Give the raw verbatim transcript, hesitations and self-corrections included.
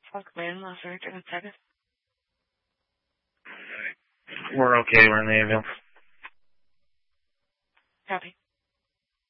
Fuck, man, last week, in a second. We're okay. We're in the ambulance. Copy.